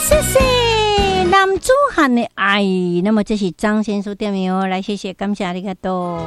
谢谢男子汉的爱。那么这是张先生点名哦，来谢谢，感谢ありがとう。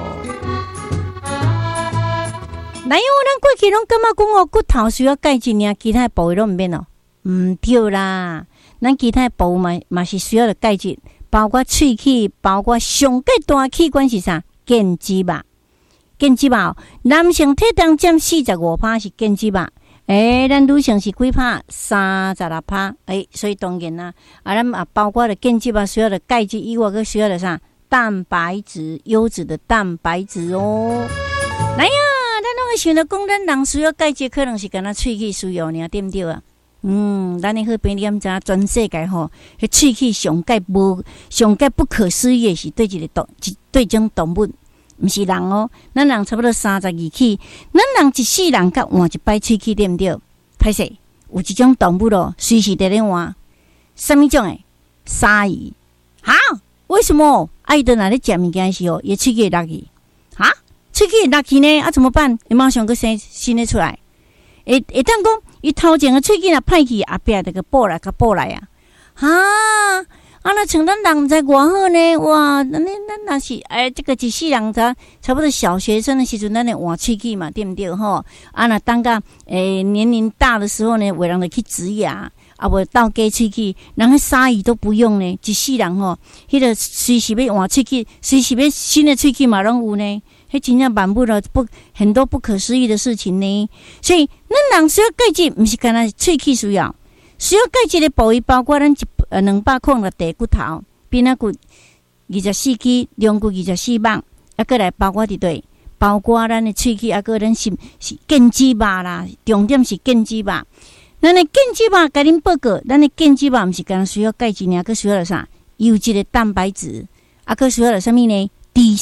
哪有咱过去拢感觉讲哦，骨头需要改进呀，其他的部位拢唔免哦。唔对啦，咱其他的部位嘛是需要的改进，包括喙齿，包括上界大器官是啥？肩肌吧，肩肌吧。男性体重占45%是肩肌吧。咱女性是几趴？36%。所以当然啦，咱包括了肩肌吧，需要的钙质以外，佮需要的啥？蛋白质，优质的蛋白质哦。来呀，咱拢会想到讲，咱人需要钙质，可能是敢若喙齿需要呢，对不对啊？咱的好朋友知影，全世界吼，迄喙齿上界不可思议的是对种动物。毋是人哦，咱人差不多32齿，咱人一世人甲换一摆喙齿，对毋对？歹势，有一种动物咯，随时在咧换，什么种诶？鲨鱼。哈？为什么？伊在哪里食物件的时候，伊喙齿会落去？哈？喙齿会落去呢？怎么办？伊马上去生新的出来。会当讲，伊头前的喙齿若歹去，后壁就个补来啊！哈？那像咱人在偌好呢？哇，咱若是这个一世人差不多小学生的时阵，咱会换喙齿嘛，对不对吼？那当个年龄大的时候呢，有人就去植牙，无倒加喙齿，人个鲨鱼都不用呢，一世人吼，迄个随时要换喙齿，随时要新的喙齿嘛，拢有呢。迄真正满不了很多不可思议的事情呢。所以咱人需要钙质，不是干那喙齿需要。需要钙质的部位包括咱206地骨头、鼻仔骨24齿、龙骨24网，再来包括伫对，包括咱的喙齿，个咱是腱肌肉啦，重点是腱肌肉。咱的腱肌肉，甲恁报告，咱的腱肌肉毋是干需要钙质尔，佮需要啥？优质的蛋白质，佮需要了什么呢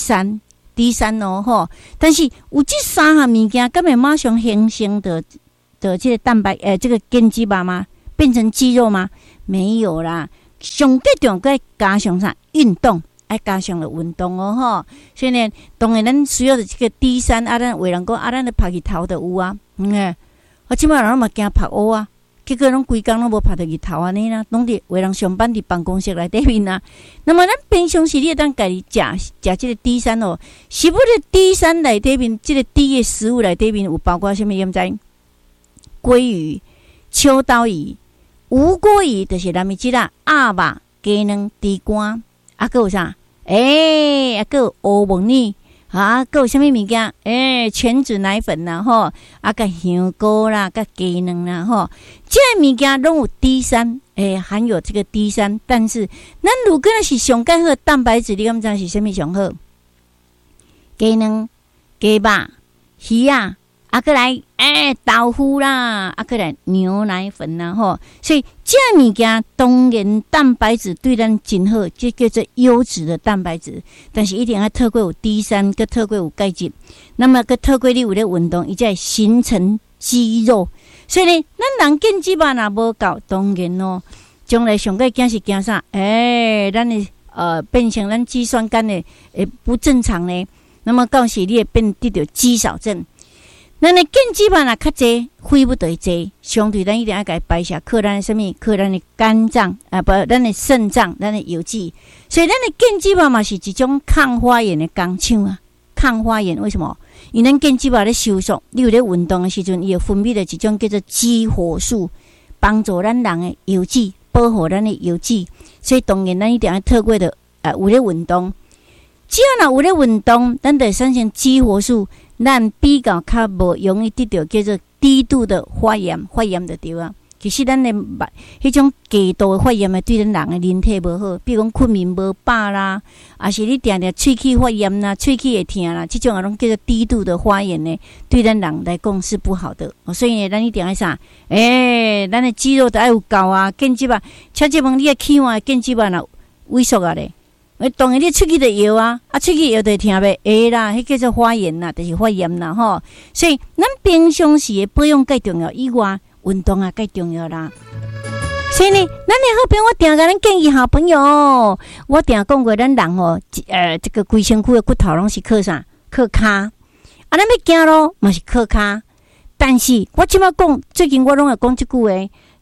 ？D3哦吼。但是有这三项物件，敢会马上形成的这个蛋白这个腱肌肉吗？变成肌肉吗？没有啦，上最重要加上啥？运动，爱加上了运动哦吼。所以呢，当然咱需要的这个 D3，咱有人讲咱的拍日头就有啊，我即摆人嘛惊拍乌啊，结果拢规工拢无拍到日头安尼啦，拢伫为人上班伫办公室内底面啊。那么咱平常时你当家己食这个 D3哦，是不是 D3内底面这个 D 的食物内底面有包括什么？验知？鲑鱼、秋刀鱼。无锅鱼就是南米鸡啦、鸭肉、鸡卵、猪肝，还有啥？还有欧蒙尼，还有什么物件？全脂奶粉啦，吼，甲香菇啦，甲鸡卵啦，吼，这物件拢有 D3，含有这个 D3，但是咱如果是上介好蛋白质，你敢知是什么上好？鸡卵、鸡肉、鱼啊。过来，豆腐啦，过来牛奶粉啦，吼，所以这物件当然蛋白质对咱真好，这叫做优质的蛋白质。但是一定要透过有 D3，跟透过有钙质，那么跟透过你有咧运动，伊才会形成肌肉。所以呢，咱人腱肌肉若无够，当然咯，将来上个惊是惊啥？咱的变成咱肌酸酐的不正常呢。那么到时你会变得到肌少症。咱的腱肌肉若较济，废物就会济，相对咱一定要甲伊排泄，靠咱的什么？靠咱的肝脏咱的肾脏，咱的油脂。所以咱的腱肌肉嘛是一种抗发炎的工厂啊。抗发炎为什么？因为咱腱肌肉咧收缩，你有咧运动的时阵，伊会分泌的一种叫做激活素，帮助咱人的油脂，保护咱的油脂。所以当然咱一定要透过的有咧运动。只要若有咧运动，咱就会产生激活素。咱比较较无容易得到叫做低度的发炎就对啊。其实咱的迄种低度的发炎的对咱人的人体无好，比如讲困眠无饱啦，还是你定定喙齿发炎啦、喙齿会痛啦，这种啊拢叫做低度的发炎呢，对咱人来讲是不好的。所以呢，咱一定要啥？咱的肌肉都要有够啊，腱肌肉。请这问你的起码腱肌肉若萎缩啊咧？当然你喙齿就摇啊，喙齿摇就会痛袂？会啦，迄叫做发炎啦，就是发炎啦吼。所以咱平常时的保养介重要，以外运动啊介重要啦。所以呢，咱的好朋友，我定甲咱建议好朋友，我定讲过，咱人吼，这个规身躯的骨头拢是靠啥？靠骹。咱要行咯，嘛是靠骹。但是我即摆讲，最近我拢会讲即句话。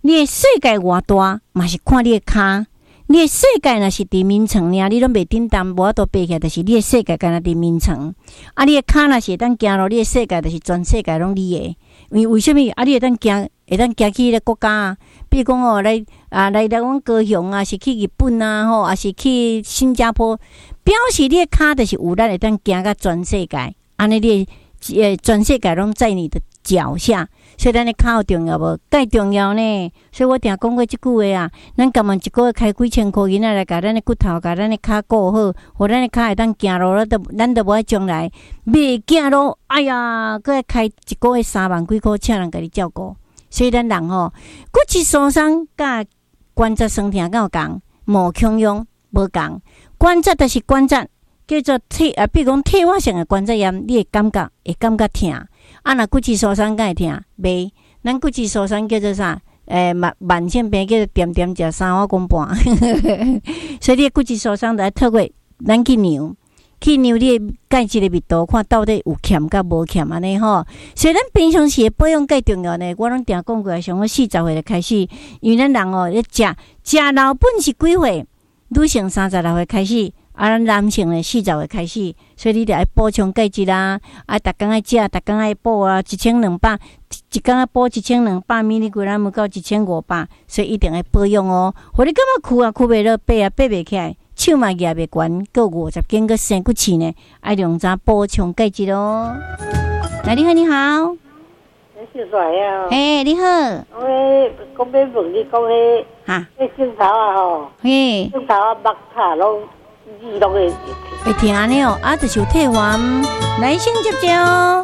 你的世界偌大，嘛是看你的骹。你的世界若是伫眠床尔，你拢袂叮当，无法度爬起来，就是你的世界敢若伫眠床。啊，你的骹若是会当行路，你的世界就是全世界拢你的。为什么？啊，你会当行去迄个国家啊？比如讲哦，来阮高雄啊，是去日本啊，吼，啊是去新加坡，表示你的骹就是有咱会当行到全世界。安尼你全世界拢在你的脚下。所以咱的骹有重要无？介重要呢。所以我定讲过即句话啊，咱甘愿一个月开几千箍银来甲咱的骨头、甲咱的骹顾好，互咱的骹会当行路，咱都无爱将来袂行路。哎呀，搁要开一个月3万几箍，请人甲你照顾。所以咱人吼，骨质疏松甲关节酸痛敢有共？无共用，无共。关节就是关节，叫做比如讲退化性的关节炎，你会感觉痛。啊，若骨质疏松敢会痛？袂，咱骨质疏松叫做啥？慢性病叫做点食3碗公半。所以你骨质疏松就要透过咱去量你的钙质的密度，看到底有欠甲无欠安尼吼。所以咱平常时的保养介重要呢。我拢定讲过，上我40岁就开始，因为咱人哦，咧食老本是几岁？女性36岁开始。啊，咱男性咧40岁开始，所以你得爱补充钙质啦，啊，逐工爱食，逐工爱补啊，1200，一工爱补1200mg 到1500，所以一定要保养哦。互你感觉躯袂落，爬袂起来，手嘛举袂悬，够50斤个生骨刺呢，爱用早补充钙质哦。来，你好，你好。 你是谁啊？ 嘿，你好。 我讲要问你讲迄，迄镜头啊吼，镜头啊目卡拢。会听呢哦，啊，就是有退还，来先接哦。